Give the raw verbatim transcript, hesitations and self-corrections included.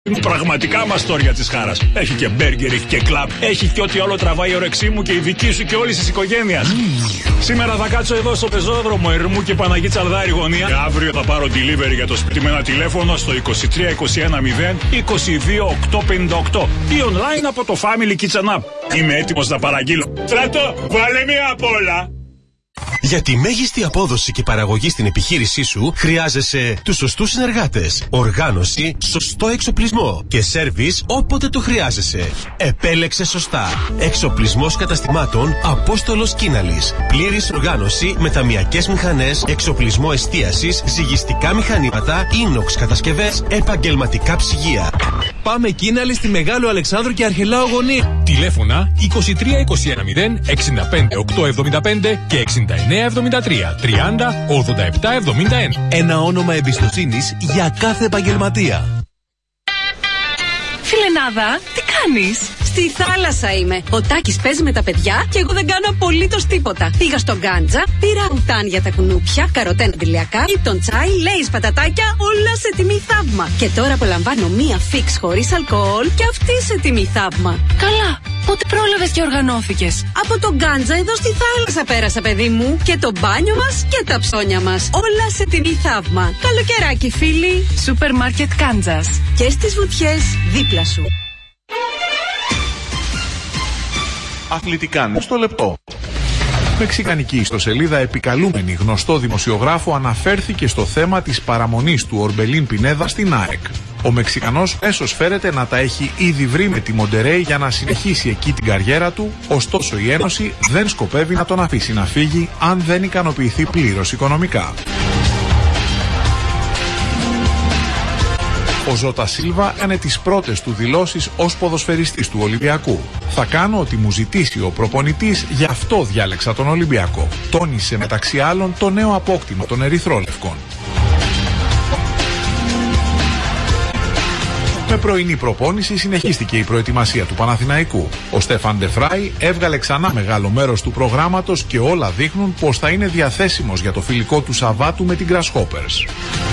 Είναι πραγματικά μαστόρια της χάρας. Έχει και μπέργκερ, έχει και κλαμπ. Έχει και ό,τι άλλο τραβάει η όρεξή μου και η δική σου και όλης της οικογένειας. Mm. Σήμερα θα κάτσω εδώ στο πεζόδρομο Ερμού και Παναγή Τσαλδάρη γωνία. Και αύριο θα πάρω delivery για το σπίτι με ένα τηλέφωνο στο είκοσι τρία είκοσι ένα μηδέν είκοσι δύο οκτακόσια πενήντα οκτώ ή online από το Family Kitchen App. Είμαι έτοιμος να παραγγείλω. Στρατό, βάλε μία απ' όλα. Για τη μέγιστη απόδοση και παραγωγή στην επιχείρησή σου χρειάζεσαι τους σωστούς συνεργάτες, οργάνωση, σωστό εξοπλισμό και σέρβις όποτε το χρειάζεσαι. Επέλεξε σωστά. Εξοπλισμός καταστημάτων Απόστολος Κίναλης. Πλήρης οργάνωση με ταμιακές μηχανές, εξοπλισμό εστίασης, ζυγιστικά μηχανήματα, ίνοξ κατασκευές, επαγγελματικά ψυγεία. Πάμε Κίναλη στη Μεγάλο Αλεξάνδρου και Αρχελάου γωνία. Τηλέφωνα είκοσι τρία είκοσι ένα μηδέν εξήντα πέντε οκτακόσια εβδομήντα πέντε και εξήντα εννέα εβδομήντα τρία τριάντα ογδόντα επτά εβδομήντα ένα. Ένα όνομα εμπιστοσύνης για κάθε επαγγελματία. Φιλενάδα, τι κάνεις? Στη θάλασσα είμαι. Ο Τάκης παίζει με τα παιδιά και εγώ δεν κάνω απολύτως τίποτα. Πήγα στο Γκάντζα, πήρα ουτάν για τα κουνούπια, καροτέν αντιλιακά, τον τσάι, λέις πατατάκια, όλα σε τιμή θαύμα. Και τώρα απολαμβάνω μία φίξ χωρίς αλκοόλ και αυτή σε τιμή θαύμα. Καλά, πότε πρόλαβες και οργανώθηκες? Από το Γκάντζα εδώ στη θάλασσα πέρασα, παιδί μου. Και το μπάνιο μας και τα ψώνια μας. Όλα σε τιμή θαύμα. Καλοκαιράκι, φίλοι. Σούπερ μάρκετ Κάντζας. Και στις βουτιές δίπλα σου. Αθλητικά στο λεπτό. Μεξικανική ιστοσελίδα επικαλούμενη γνωστό δημοσιογράφο αναφέρθηκε στο θέμα της παραμονής του Ορμπελίν Πινέδα στην ΑΕΚ. Ο Μεξικανός έσως φέρεται να τα έχει ήδη βρει με τη Μοντερέι για να συνεχίσει εκεί την καριέρα του, ωστόσο η Ένωση δεν σκοπεύει να τον αφήσει να φύγει αν δεν ικανοποιηθεί πλήρως οικονομικά. Ο Ζώτα Σίλβα έκανε τις πρώτες του δηλώσεις ως ποδοσφαιριστής του Ολυμπιακού. «Θα κάνω ό,τι μου ζητήσει ο προπονητής, γι' αυτό διάλεξα τον Ολυμπιακό», τόνισε μεταξύ άλλων το νέο απόκτημα των Ερυθρόλευκων. Με πρωινή προπόνηση συνεχίστηκε η προετοιμασία του Παναθηναϊκού. Ο Στέφαν Ντε Φράι έβγαλε ξανά μεγάλο μέρος του προγράμματος και όλα δείχνουν πως θα είναι διαθέσιμος για το φιλικό του Σαββάτου με την Grasshoppers.